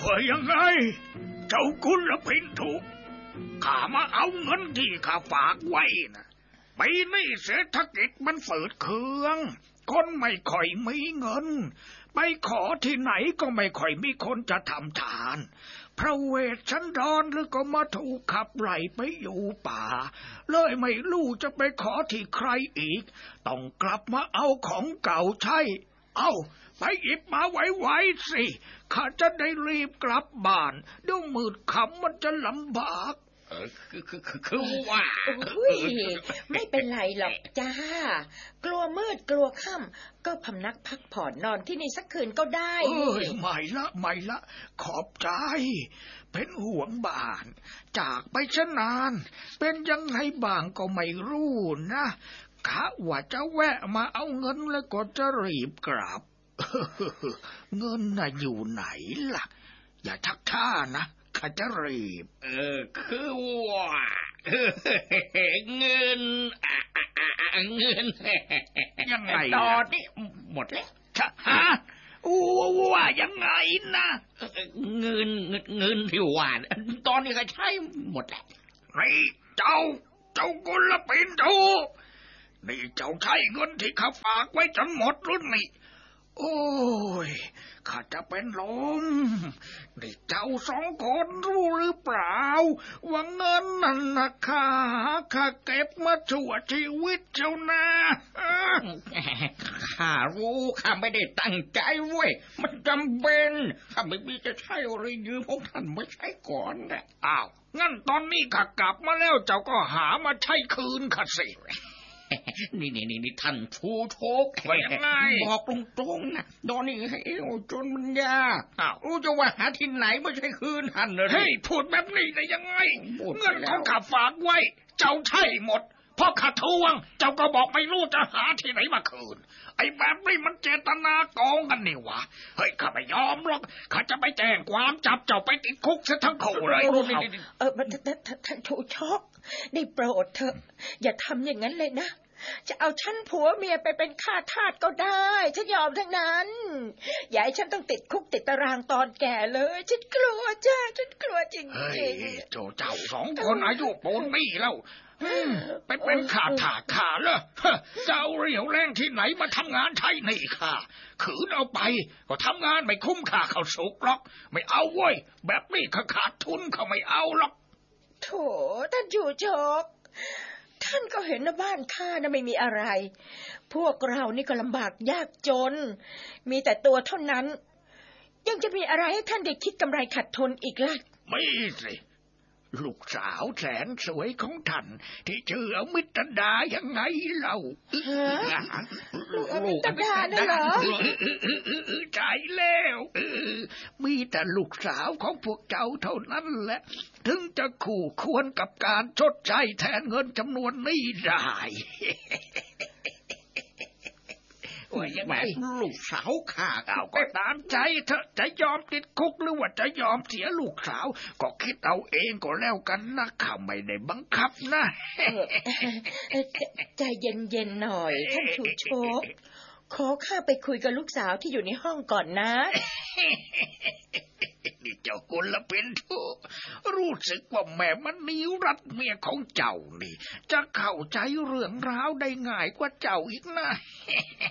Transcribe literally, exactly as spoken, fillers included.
ว่ายังไงเจ้ากุลพินทุข้ามาเอาเงินที่ข้าฝากไว้นะปีนี้เศรษฐกิจมันฝืดเคืองคนไม่ค่อยมีเงินไปขอที่ไหนก็ไม่ค่อยมีคนจะทำทานพระเวสสันดรหรือก็มาถูกขับไล่ไปอยู่ป่าเลยไม่รู้จะไปขอที่ใครอีกต้องกลับมาเอาของเก่าใช้เอาไปหยิบมาไว้ๆสิข้าจะได้รีบกลับบ้านเดี๋ยวมืดค่ำมันจะลำบากคือคือคือว่าไม่เป็นไรหรอกจ้ากลัวมืดกลัวค่ำก็พำนักพักผ่อนนอนที่นี่สักคืนก็ได้เอ้ยไม่ละไม่ละขอบใจเป็นห่วงบ้านจากไปชะนานเป็นยังไงบ้างก็ไม่รู้นะกะว่าจะแวะมาเอาเงินแล้วก็จะรีบกลับเงินน่ะอยู่ไหนล่ะอย่าทักท่านะข้าจะรีบเออคือว่าเงินเงินยังไงตอนนี้หมดแล้วฮะว่ายังไงนะเงินเงินที่ว่าตอนนี้ก็ใช้หมดแล้วนี่เจ้าเจ้ากุลปินทูนี่เจ้าใช้เงินที่ข้าฝากไว้จนหมดหรือนี่โอ้ยข้าจะเป็นลมนี่เจ้าสองคนรู้หรือเปล่าว่าเงินนั่นนะข้าข้าเก็บมาชั่วชีวิตเจ้านะข้ารู้ข้าไม่ได้ตั้งใจเว้ยมันจำเป็นข้าไม่มีจะใช้อะไรยืมของท่านไม่ใช้ก่อนนะอ้าวงั้นตอนนี้ข้ากลับมาแล้วเจ้าก็หามาใช้คืนข้าสินี่นี่นี่นี่ท่านชูโชคว่ายังไงบอกตรงๆนะตอนนี้ให้โอ้จนมันยากอ้าวรู้จะว่าหาที่ไหนไม่ใช่คืนท่านเลยเฮ้ยพูดแบบนี้ได้ยังไงเงินของข้าฝากไว้เจ้าใช่หมดพอข้าทวงเจ้าก็บอกไม่รู้จะหาที่ไหนมาคืนไอ้แบบนี้มันเจตนาโกงกันนี่วะเฮ้ยข้าไม่ยอมหรอกข้าจะไปแจ้งความจับเจ้าไปติดคุกซะทั้งคู่เลยเออท่านชูโชคได้โปรดเถอะอย่าทำอย่างนั้นเลยนะจะเอาฉันผัวเมียไปเป็นข้าทาสก็ได้ฉันยอมทั้งนั้นอย่าให้ฉันต้องติดคุกติดตารางตอนแก่เลยฉันกลัวจ้าฉันกลัวจริงๆเฮ้ยเจ้าเจ้าสองคนอายุปูนนี่แล้วไปเป็นข้าทาสข้าเหรอเจ้าเรี่ยวแรงที่ไหนมาทำงานไทยนี่ข้าขืนเอาไปก็ทำงานไม่คุ้มค่าเข้าสุกหรอกไม่เอาเว้ยแบบนี้ข้าขาดทุนเขาไม่เอาหรอกโถท่านชูโชคท่านก็เห็นนะบ้านข้านะไม่มีอะไรพวกเรานี่ก็ลำบากยากจนมีแต่ตัวเท่านั้นยังจะมีอะไรให้ท่านได้คิดกำไรขัดทุนอีกล่ะไม่สิลูกสาวแสนสวยของท่านที่ชื่ออมิตดายังไงเล่าลูกอมิตดาเนี่ยเหรอใช่แล้วมีแต่ลูกสาวของพวกเจ้าเท่านั้นแหละถึงจะคู่ควรกับการชดใช้แทนเงินจำนวนนี้ได้ว่ายังไงลูกสาวข้าเอาก็ตามใจเถอะจะยอมติดคุกหรือว่าจะยอมเสียลูกสาวก็คิดเอาเองก็แล้วกันนะข้าไม่ได้บังคับนะใจเย็นๆหน่อยท่านชูโชคขอข้าไปคุยกับลูกสาวที่อยู่ในห้องก่อนนะนี่เจ้ากุลปินทุรู้สึกว่าแม่มันนิ้วรัดเมียของเจ้านี่จะเข้าใจเรื่องราวได้ง่ายกว่าเจ้าอีกนะ